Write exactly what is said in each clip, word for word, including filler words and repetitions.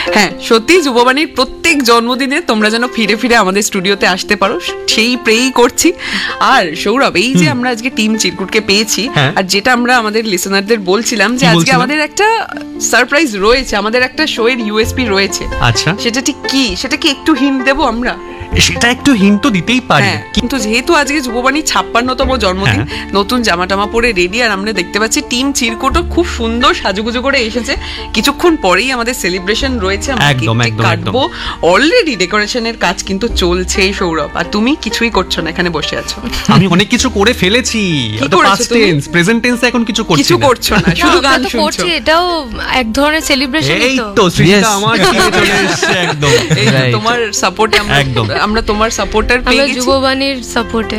হ্যাঁ, সত্যি যুববাণীর প্রত্যেক জন্মদিনে তোমরা যেন ফিরে ফিরে আমাদের স্টুডিওতে আসতে পারো, সেই প্রেই করছি। আর সৌরভ, এই যে আমরা আজকে টিম চিরকুটকে পেয়েছি, আর যেটা আমরা আমাদের লিসেনারদের বলছিলাম যে আজকে আমাদের একটা সারপ্রাইজ রয়েছে, আমাদের একটা শো এর ইউএসপি রয়েছে। আচ্ছা, সেটা ঠিক কি, সেটা কি একটু হিন্ট দেবো আমরা? সেটা একটু হিন্ট তো দিতেই পারি, কিন্তু যেহেতু আজকে যুববাণীর ছাপ্পান্নতম জন্মদিন, নতুন জামা টামা পরে রেডি, আর আমরা দেখতে পাচ্ছি টিম চিরকুটও খুব সুন্দর সাজুগুজু করে এসেছে। কিছুক্ষণ পরেই আমাদের সেলিব্রেশন রয়েছে, আমরা কেক কাটবো, অলরেডি ডেকোরেশনের কাজ কিন্তু চলছেই সৌরভ, আর তুমি কিছুই করছো না, এখানে বসে আছো। আমি অনেক কিছু করে ফেলেছি, তো পাস্ট টেন্স প্রেজেন্ট টেন্সে এখন কিছু করছি না। কিছু করছো না, শুধু গান শুনছো। এটাও এক ধরনের সেলিব্রেশনই তো। এই তো সেটা আমার টিমে চলে এসেছে একদম। এই তোমার সাপোর্টে আমরা একদম আমরা তোমার সাপোর্টার পেয়ে গেছি, যুববাণীর সাপোর্টে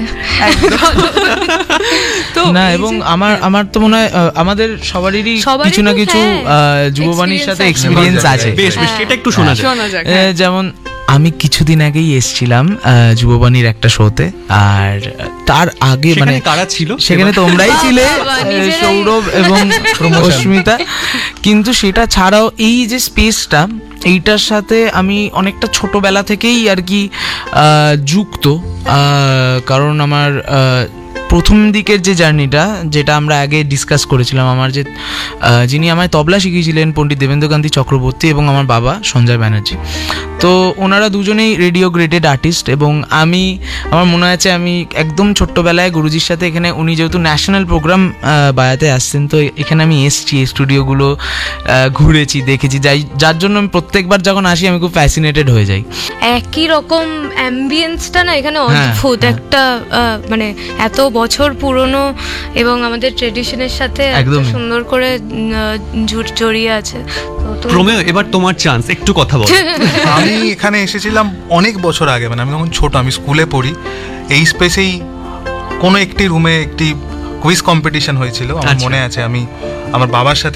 তো না। এবং আমার আমার তো মনে হয় আমাদের সবারই কিছু না কিছু যুববাণীর সাথে এক্সপেরিয়েন্স আছে। বেশ বেশ, এটা একটু শোনা যায়। যেমন আমি কিছুদিন আগেই এসেছিলাম যুববাণীর একটা শোতে, আর তার আগে মানে কারা ছিল সেখানে তোমরাই ছিলে, সৌরভ এবং অস্মিতা। কিন্তু সেটা ছাড়াও এই যে স্পেসটা, এইটার সাথে আমি অনেকটা ছোটবেলা থেকেই আর কি যুক্ত, কারণ আমার প্রথম দিকের যে জার্নিটা, যেটা আমরা আগে ডিসকাস করেছিলাম, আমার যে যিনি আমায় তবলা শিখিয়েছিলেন পণ্ডিত দেবেন্দ্রকান্তি চক্রবর্তী এবং আমার বাবা সঞ্জয় ব্যানার্জি, তো ওনারা দুজনেই রেডিও গ্রেডেড আর্টিস্ট। এবং আমি আমার মনে আছে আমি একদম ছোট্টবেলায় গুরুজির সাথে এখানে, উনি যেহেতু ন্যাশনাল প্রোগ্রাম বায়াতে আসছেন, তো এখানে আমি এসছি, স্টুডিওগুলো ঘুরেছি, দেখেছি, যাই যার জন্য আমি প্রত্যেকবার যখন আসি আমি খুব ফ্যাসিনেটেড হয়ে যাই। একই রকম অ্যাম্বিয়েন্সটা না এখানে অদ্ভুত একটা, মানে এত বছর পুরনো এবং আমাদের ট্রেডিশনের সাথে সুন্দর করে জড়িয়ে আছে। রোমেও, এবার তোমার চান্স, একটু কথা বলো। আমি এখানে এসেছিলাম অনেক বছর আগে, মানে আমি তখন ছোট, আমি স্কুলে পড়ি। এই স্পেসেই কোনো একটি রুমে একটি কুইজ কম্পিটিশন হয়েছিল, আমার মনে আছে। আমি আমার বাবার সাথে